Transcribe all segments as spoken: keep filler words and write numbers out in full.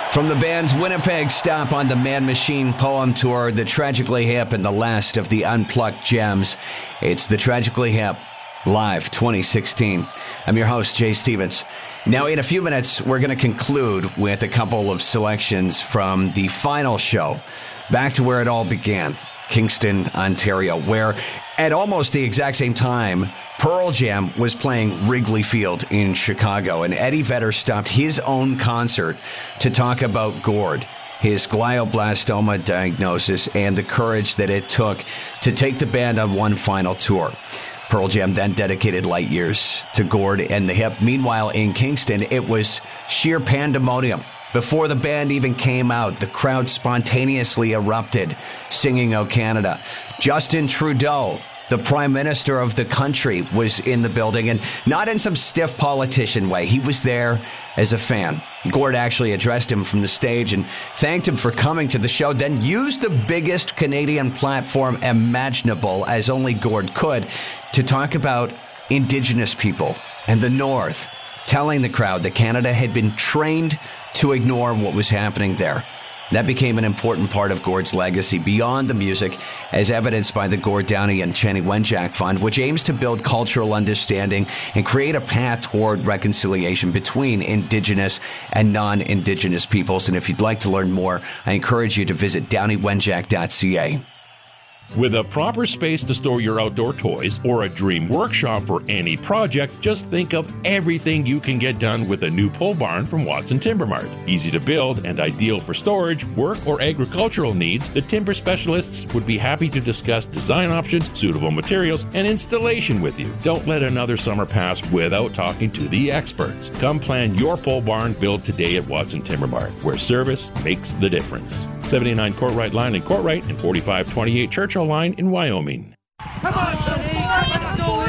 From the band's Winnipeg stop on the Man Machine Poem Tour, the Tragically Hip and the last of the Unplugged Gems, it's the Tragically Hip Live twenty sixteen. I'm your host, Jay Stevens. Now, in a few minutes, we're going to conclude with a couple of selections from the final show, back to where it all began, Kingston, Ontario, where at almost the exact same time, Pearl Jam was playing Wrigley Field in Chicago, and Eddie Vedder stopped his own concert to talk about Gord, his glioblastoma diagnosis, and the courage that it took to take the band on one final tour. Pearl Jam then dedicated Light Years to Gord and the Hip. Meanwhile, in Kingston, it was sheer pandemonium. Before the band even came out, the crowd spontaneously erupted, singing "O Canada." Justin Trudeau, the Prime Minister of the country, was in the building, and not in some stiff politician way. He was there as a fan. Gord actually addressed him from the stage and thanked him for coming to the show, then used the biggest Canadian platform imaginable, as only Gord could, to talk about Indigenous people and the North, telling the crowd that Canada had been trained to ignore what was happening there. That became an important part of Gord's legacy beyond the music, as evidenced by the Gord Downie and Chanie Wenjack Fund, which aims to build cultural understanding and create a path toward reconciliation between Indigenous and non-Indigenous peoples. And if you'd like to learn more, I encourage you to visit downie wenjack dot c a. With a proper space to store your outdoor toys or a dream workshop for any project, just think of everything you can get done with a new pole barn from Watson Timber Mart. Easy to build and ideal for storage, work, or agricultural needs, the timber specialists would be happy to discuss design options, suitable materials, and installation with you. Don't let another summer pass without talking to the experts. Come plan your pole barn build today at Watson Timber Mart, where service makes the difference. seventy-nine Courtright Line in Courtright and forty-five twenty-eight Churchill Line in Wyoming. Come on, let's go.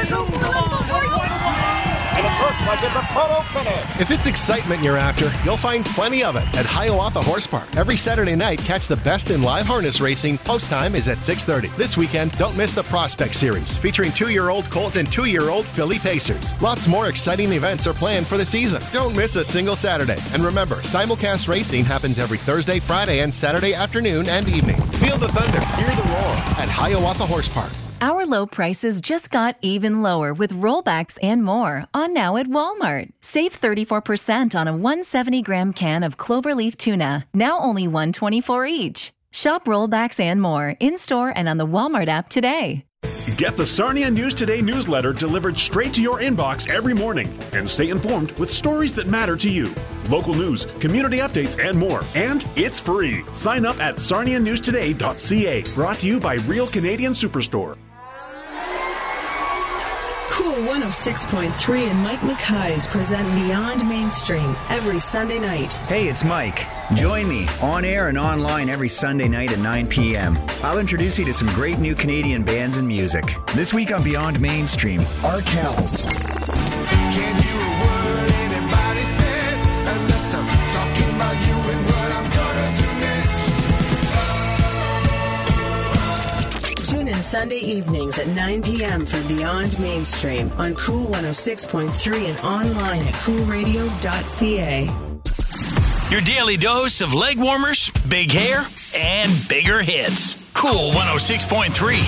And it looks like it's a photo finish. If it's excitement you're after, you'll find plenty of it at Hiawatha Horse Park. Every Saturday night, catch the best in live harness racing. Post time is at six thirty. This weekend, don't miss the Prospect Series, featuring two-year-old Colt and two-year-old Philly Pacers. Lots more exciting events are planned for the season. Don't miss a single Saturday. And remember, simulcast racing happens every Thursday, Friday, and Saturday afternoon and evening. Feel the thunder, hear the roar at Hiawatha Horse Park. Our low prices just got even lower with rollbacks and more on now at Walmart. Save thirty-four percent on a one hundred seventy gram can of cloverleaf tuna, now only one hundred twenty-four dollars each. Shop rollbacks and more in-store and on the Walmart app today. Get the Sarnia News Today newsletter delivered straight to your inbox every morning and stay informed with stories that matter to you. Local news, community updates, and more. And it's free. Sign up at sarnia news today dot c a. Brought to you by Real Canadian Superstore. Cool one oh six point three and Mike Mackay's present Beyond Mainstream every Sunday night. Hey, it's Mike. Join me on air and online every Sunday night at nine p.m. I'll introduce you to some great new Canadian bands and music. This week on Beyond Mainstream, Arkells. Can't hear a word anybody says unless I'm talking about you and what I'm gonna do next. Tune in Sunday evenings at nine p.m. for Beyond Mainstream on Cool one oh six point three and online at cool radio dot c a. Your daily dose of leg warmers, big hair, and bigger hits. Cool one oh six point three.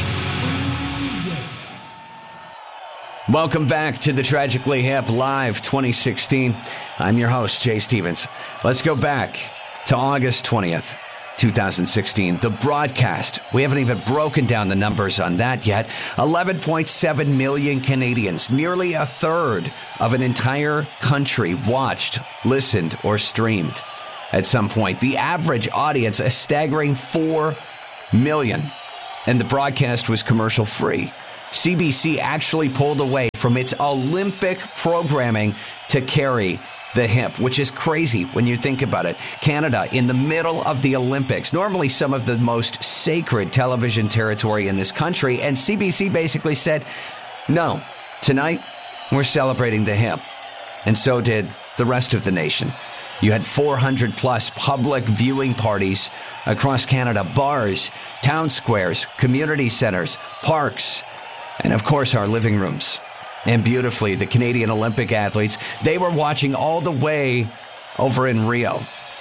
Welcome back to the Tragically Hip Live twenty sixteen. I'm your host, Jay Stevens. Let's go back to August twentieth, twenty sixteen. The broadcast, we haven't even broken down the numbers on that yet. eleven point seven million Canadians, nearly a third of an entire country watched, listened, or streamed at some point. The average audience, a staggering four million. And the broadcast was commercial free. C B C actually pulled away from its Olympic programming to carry the hip, which is crazy when you think about it. Canada in the middle of the Olympics, normally some of the most sacred television territory in this country, and C B C basically said, no, tonight we're celebrating the hip. And so did the rest of the nation. You had four hundred plus public viewing parties across Canada, bars, town squares, community centers, parks, and of course our living rooms. And beautifully, the Canadian Olympic athletes, they were watching all the way over in Rio.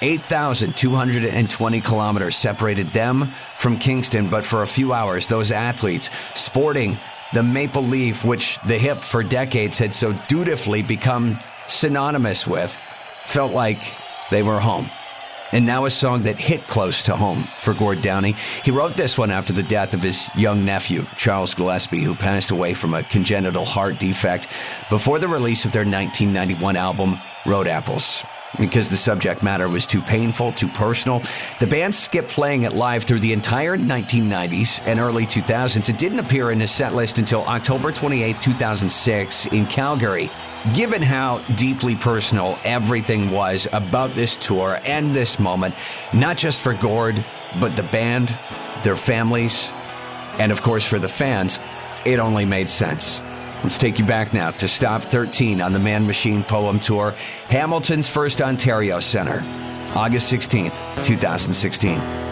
eight thousand two hundred twenty kilometers separated them from Kingston, but for a few hours, those athletes sporting the maple leaf, which the hip for decades had so dutifully become synonymous with, felt like they were home. And now a song that hit close to home for Gord Downie. He wrote this one after the death of his young nephew, Charles Gillespie, who passed away from a congenital heart defect before the release of their nineteen ninety-one album, Road Apples. Because the subject matter was too painful, too personal, the band skipped playing it live through the entire nineteen nineties and early two thousands. It didn't appear in his set list until October twenty-eighth, two thousand six in Calgary. Given how deeply personal everything was about this tour and this moment, not just for Gord, but the band, their families, and of course for the fans, it only made sense. Let's take you back now to Stop thirteen on the Man Machine Poem Tour, Hamilton's First Ontario Centre, August sixteenth, two thousand sixteen.